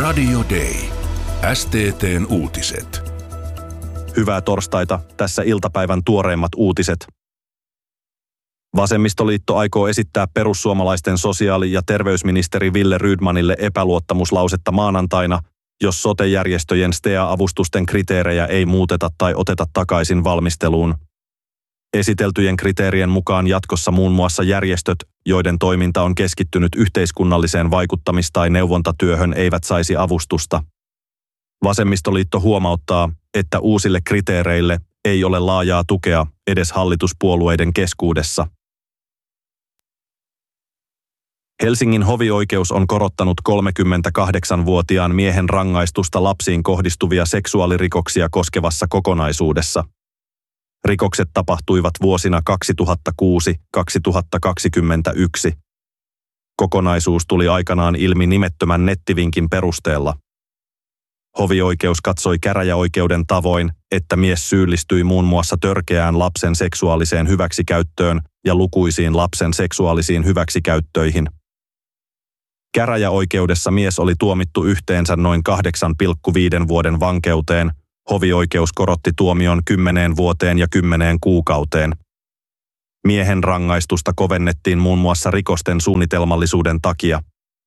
Radio Day. STT:n uutiset. Hyvää torstaita, tässä iltapäivän tuoreimmat uutiset. Vasemmistoliitto aikoo esittää perussuomalaisten sosiaali- ja terveysministeri Wille Rydmanille epäluottamuslausetta maanantaina, jos sote-järjestöjen STEA-avustusten kriteerejä ei muuteta tai oteta takaisin valmisteluun. Esiteltyjen kriteerien mukaan jatkossa muun muassa järjestöt, joiden toiminta on keskittynyt yhteiskunnalliseen vaikuttamis- tai neuvontatyöhön, eivät saisi avustusta. Vasemmistoliitto huomauttaa, että uusille kriteereille ei ole laajaa tukea edes hallituspuolueiden keskuudessa. Helsingin hovioikeus on korottanut 38-vuotiaan miehen rangaistusta lapsiin kohdistuvia seksuaalirikoksia koskevassa kokonaisuudessa. Rikokset tapahtuivat vuosina 2006-2021. Kokonaisuus tuli aikanaan ilmi nimettömän nettivinkin perusteella. Hovioikeus katsoi käräjäoikeuden tavoin, että mies syyllistyi muun muassa törkeään lapsen seksuaaliseen hyväksikäyttöön ja lukuisiin lapsen seksuaalisiin hyväksikäyttöihin. Käräjäoikeudessa mies oli tuomittu yhteensä noin 8,5 vuoden vankeuteen. Hovioikeus korotti tuomion 10 vuoteen ja 10 kuukauteen. Miehen rangaistusta kovennettiin muun muassa rikosten suunnitelmallisuuden takia.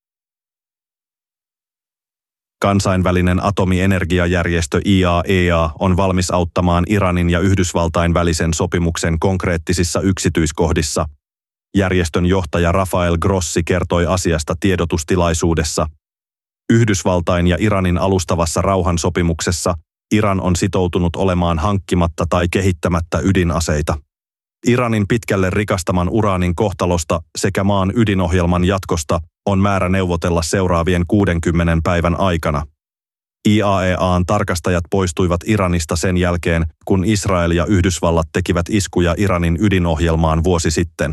Kansainvälinen atomienergiajärjestö IAEA on valmis auttamaan Iranin ja Yhdysvaltain välisen sopimuksen konkreettisissa yksityiskohdissa. Järjestön johtaja Rafael Grossi kertoi asiasta tiedotustilaisuudessa. Yhdysvaltain ja Iranin alustavassa rauhansopimuksessa Iran on sitoutunut olemaan hankkimatta tai kehittämättä ydinaseita. Iranin pitkälle rikastaman uraanin kohtalosta sekä maan ydinohjelman jatkosta on määrä neuvotella seuraavien 60 päivän aikana. IAEA:n tarkastajat poistuivat Iranista sen jälkeen, kun Israel ja Yhdysvallat tekivät iskuja Iranin ydinohjelmaan vuosi sitten.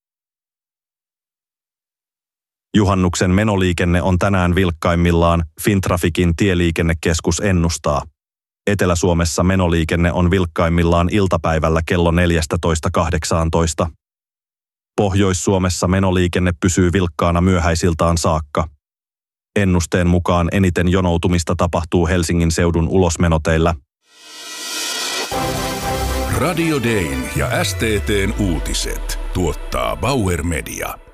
Juhannuksen menoliikenne on tänään vilkkaimmillaan, Fintraficin tieliikennekeskus ennustaa. Etelä-Suomessa menoliikenne on vilkkaimmillaan iltapäivällä kello 14:18. Pohjois-Suomessa menoliikenne pysyy vilkkaana myöhäisiltaan saakka. Ennusteen mukaan eniten jonoutumista tapahtuu Helsingin seudun ulosmenoteillä. Radio Dayn ja STT:n uutiset tuottaa Bauer Media.